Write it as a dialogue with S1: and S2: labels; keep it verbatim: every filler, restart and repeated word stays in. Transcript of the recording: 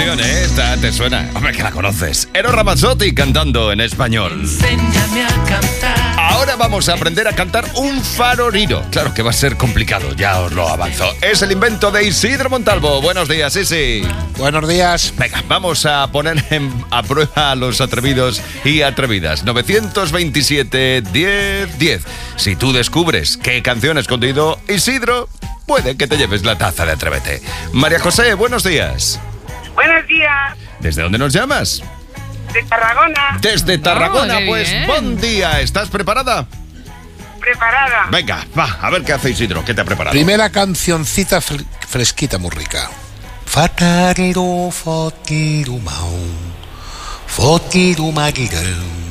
S1: canción, ¿eh? Esta te suena. Hombre, que la conoces. Eros Ramazzotti cantando en español.
S2: Enséñame a cantar.
S1: Ahora vamos a aprender a cantar un faroriro. Claro que va a ser complicado, ya os lo avanzo. Es el invento de Isidro Montalvo. Buenos días, Isi.
S3: Buenos días.
S1: Venga, vamos a poner en, a prueba a los atrevidos y atrevidas. nueve dos siete, diez, diez. Si tú descubres qué canción ha escondido Isidro, puede que te lleves la taza de Atrévete. María José, buenos días.
S4: Buenos días.
S1: ¿Desde dónde nos llamas?
S4: De Tarragona.
S1: Desde Tarragona,
S5: qué
S1: pues
S5: bien.
S1: buen día. ¿Estás preparada?
S4: Preparada.
S1: Venga, va, a ver qué hace Isidro. ¿Qué te ha preparado?
S3: Primera cancioncita fre- fresquita, muy rica. Fatariru, fotiru, mau. Fotiru, magiru.